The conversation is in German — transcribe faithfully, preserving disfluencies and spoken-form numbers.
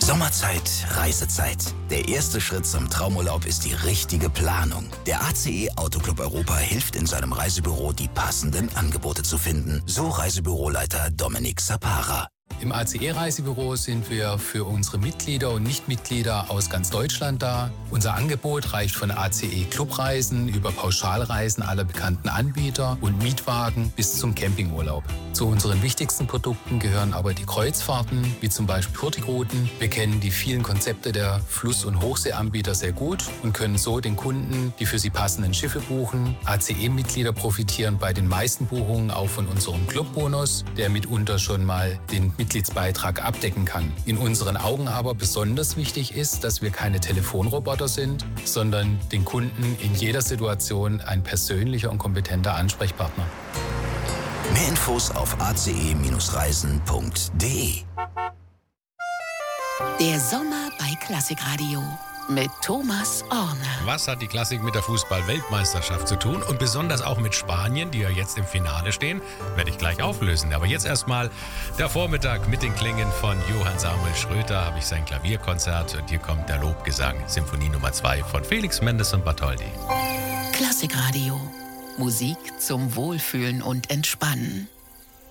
Sommerzeit, Reisezeit. Der erste Schritt zum Traumurlaub ist die richtige Planung. Der A C E Autoclub Europa hilft in seinem Reisebüro, die passenden Angebote zu finden. So Reisebüroleiter Dominik Sapara. Im A C E-Reisebüro sind wir für unsere Mitglieder und Nichtmitglieder aus ganz Deutschland da. Unser Angebot reicht von A C E-Clubreisen über Pauschalreisen aller bekannten Anbieter und Mietwagen bis zum Campingurlaub. Zu unseren wichtigsten Produkten gehören aber die Kreuzfahrten, wie zum Beispiel Hurtigruten. Wir kennen die vielen Konzepte der Fluss- und Hochseeanbieter sehr gut und können so den Kunden die für sie passenden Schiffe buchen. A C E-Mitglieder profitieren bei den meisten Buchungen auch von unserem Clubbonus, der mitunter schon mal den Mitgliedsbeitrag abdecken kann. In unseren Augen aber besonders wichtig ist, dass wir keine Telefonroboter sind, sondern den Kunden in jeder Situation ein persönlicher und kompetenter Ansprechpartner. Mehr Infos auf a c e Reisen punkt d e. Der Sommer bei Klassikradio mit Thomas Orne. Was hat die Klassik mit der Fußball-Weltmeisterschaft zu tun und besonders auch mit Spanien, die ja jetzt im Finale stehen, werde ich gleich auflösen. Aber jetzt erstmal der Vormittag mit den Klängen von Johann Samuel Schröter, habe ich sein Klavierkonzert und hier kommt der Lobgesang, Symphonie Nummer zwei von Felix Mendelssohn Bartholdy. Klassikradio, Musik zum Wohlfühlen und Entspannen.